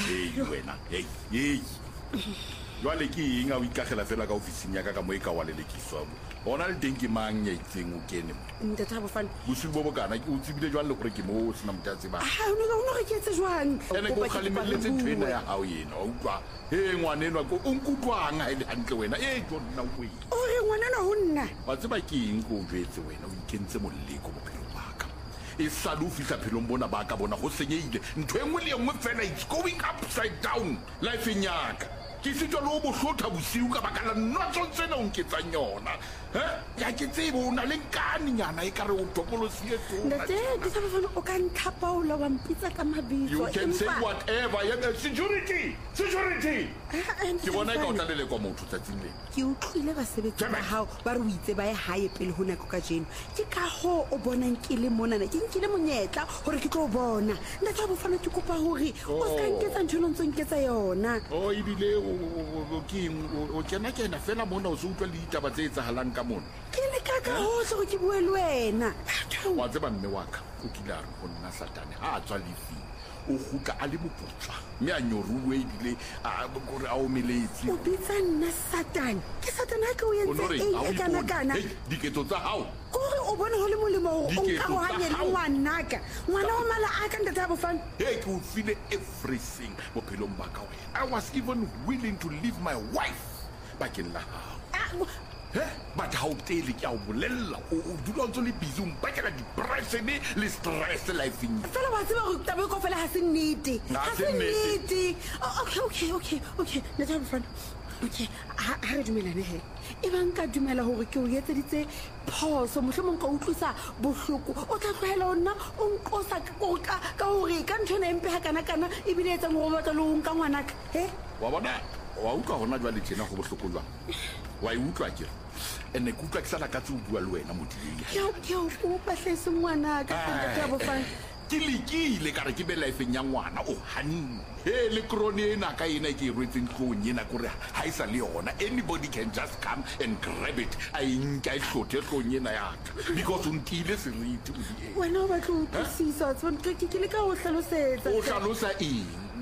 wena jwale ke eng a o ikagela fela ka ofising ya ka ka mo e ka wa lelekiswa bona le teng ke mang ya itseng o kene Ntate Bofana bosigo bo bokana o tsebile jwang le gore ke mo o sena motho a tsebang no re ke etse jwang ene go kgalemelletse ntwena ya hao yena o utlwa ngwanenwa ko o nkutlwang ha ile hantle wena jo nna o re ngwanana ho nna wa tseba ke eng go jwetse wena o ikentse moleko bophelo baka e sa lo fihla phelong bona ba ka bona go senyeile ntho engwe le engwe fela it's going upside down life nyaka ke sitwa lo bohlotha bosiu ka baka la notso tsena o nketsang yona ya ke tsebe o na le nkane nyana e ka re o topolosile Ntate ke sa Bofana o ka ntlhapaola wa mpitsa ka mabitso you can say whatever security ke bona ka o tlalele kwa motho tsatsing le ke utlwile basebetsi ba hao ba re o itse ba ye hae pele ho nako ka jeno ke ka ho o bonang ke le monana ke nkile monyetla hore ke tlo bona Ntate Bofana ke kopa hore o ska nketsa ntho ntse nketsa yona ibile o kena fela mona o se utlwa le ditaba tse etsahalang ka mona ke le ka hohle gore ke bue le wena wa tseba mme wa ka o kile a re go nna Satane ha a tswa lefing o gutla a le moputswa mme a nyoruwe ebile gore a omeletse o bitsa nna Satane ke Satane ha ke o entse kana diketso tsa hao gore o bona ho le molemo o nka go hanye le ngwanaka ngwana wa mala a ka Ntate Bofana ke o file everything bophelong ba ka wena I was even willing to leave my wife bakeng la hao but how tele ke a o bolella o dula ntse le busy mpakela depression le stress lifeng fela wa tseba go tabe ko fela ha se nnete okay Ntate Bofana okay ha re dumelane he e bang ka dumela hore ke o etseditse phoso mohlomong ka utlwisa bohloko o tla tlohela ona o nqosa ka hore ka ntho ena empe ha kana e bile etsa ngoro batla lo nka ngwanaka wa bona wa utlwa hona jwa le tjena go bohloko jwa wa e utlwa ke ene ke utlwa ke sala ka tse o bua le wena modile ke o kopa hlese ngwanaka Ntate Bofana ke lekile ka re ke be lifeng ya ngwana o hanne le krone ena ka ena ke rwetseng tlong ena gore ha isa le yona anybody can just come and grab it a inka hlothe tlong ena ya ka because o ntile seriti wena o batla o tsisa ke le ka o hlalosetsa o hlalosa eng